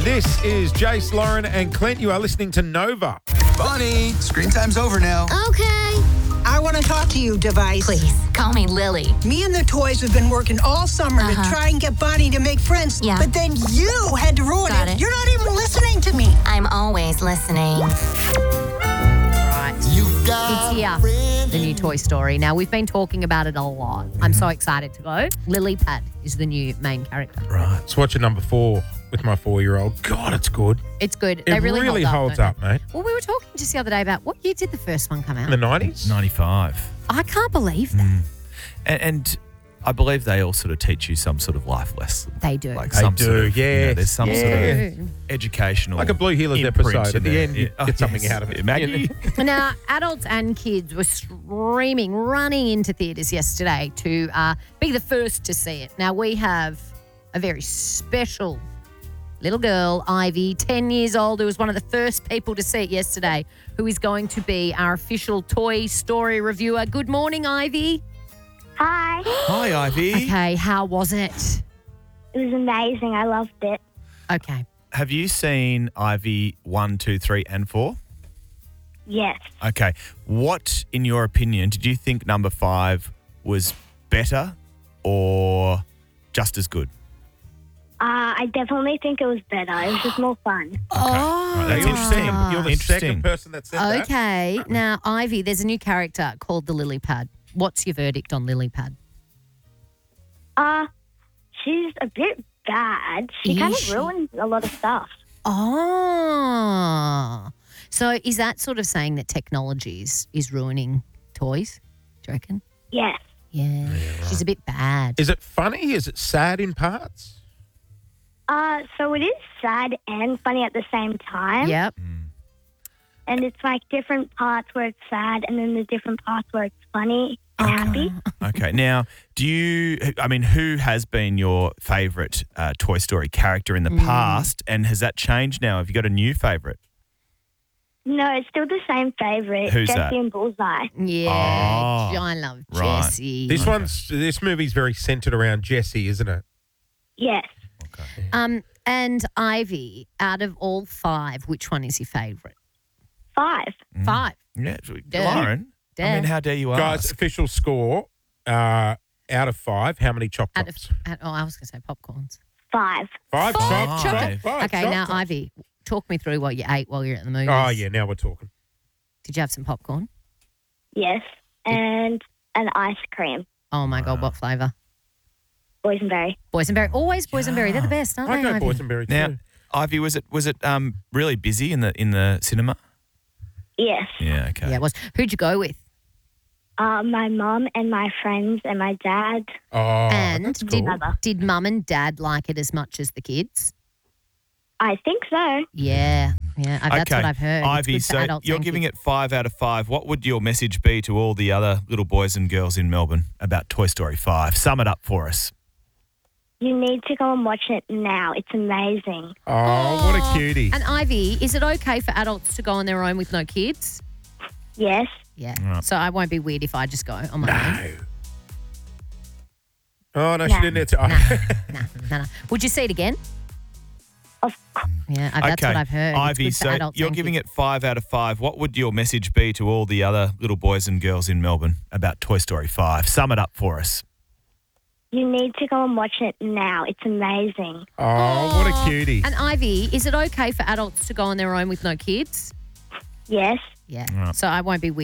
This is Jace, Lauren, and Clint. You are listening to Nova. Bonnie, screen time's over now. Okay. I want to talk to you, device. Please, call me Lily. Me and the toys have been working all summer to try and get Bonnie to make friends. Yeah. But then you had to ruin Got it. You're not even listening to me. I'm always listening. Right. It's here, the new Toy Story. Now, we've been talking about it a lot. I'm so excited to go. Lily Pad is the new main character. Right. Let's watch number 4 with my 4-year-old. God, it's good. It's good. It They really holds don't up, mate. they? Well, we were talking just the other day about what year did the first one come out? In the 90s? 95. I can't believe that. And I believe they all sort of teach you some sort of life lesson. They do. Like They some do, sort of, yes. there's some sort Yeah. of educational Like a Blue Heelers imprint episode. At in the there. end, you Yeah. get something out of it. Maggie. Now, adults and kids were streaming, running into theatres yesterday to be the first to see it. Now, we have a very special little girl, Ivy, 10 years old, who was one of the first people to see it yesterday, who is going to be our official Toy Story reviewer. Good morning, Ivy. Hi. Hi, Ivy. Okay, how was it? It was amazing. I loved it. Okay. Have you seen Ivy 1, 2, 3, and 4? Yes. Okay. What, in your opinion, did you think number 5 was better or just as good? I definitely think it was better. It was just more fun. Oh, Right, that's You're interesting. the- You're the Interesting. second person that said that. Okay. Now, Ivy, there's a new character called the Lily Pad. What's your verdict on Lily Pad? She's a bit bad. She kind Is she? of ruins a lot of stuff. Oh. So is that sort of saying that technology is ruining toys? Do you reckon? Yes. Yeah. She's a bit bad. Is it funny? Is it sad in parts? So it is sad and funny at the same time. Yep. And it's like different parts where it's sad and then the different parts where it's funny and happy. Okay. Now, who has been your favourite Toy Story character in the past, and has that changed now? Have you got a new favourite? No, it's still the same favourite. Who's Jessie that? and Bullseye. Yeah. Oh, I love right. Jessie. This movie's very centered around Jessie, isn't it? Yes. And Ivy, out of all 5, which one is your favourite? 5. 5. Yeah. Duh. Lauren, I mean, how dare you Guys, ask? official score out of 5. How many chop I tops? was going to say popcorns. 5. 5 chop chocolate. five Okay, chop now, tops. Ivy, talk me through what you ate while you're at the movies. Oh, yeah, now we're talking. Did you have some popcorn? Yes. And an ice cream. Oh, my God, what flavour? Boysenberry. Boysenberry. Always boysenberry. They're the best, aren't I they, go Ivy? boysenberry too. Now, Ivy, was it really busy in the cinema? Yes. Yeah. Okay. Yeah, it was. Who'd you go with? My mum and my friends and my dad. Oh, And that's cool. did mum and dad like it as much as the kids? I think so. Yeah. That's Okay, what I've heard. Ivy, it's good for so adults you're and giving kids. it 5 out of 5. What would your message be to all the other little boys and girls in Melbourne about Toy Story 5? Sum it up for us. You need to go and watch it now. It's amazing. Oh, what a cutie. And Ivy, is it okay for adults to go on their own with no kids? Yes. Yeah. Right. So I won't be weird if I just go on my own. No. Oh, no, she No. didn't. No. Would you see it again? Of course. Yeah, that's what I've heard. Ivy, it's good for so adults you're and giving kids. it 5 out of 5. What would your message be to all the other little boys and girls in Melbourne about Toy Story 5? Sum it up for us. You need to go and watch it now. It's amazing. Oh, what a cutie. And Ivy, is it okay for adults to go on their own with no kids? Yes. Yeah. Right. So I won't be weird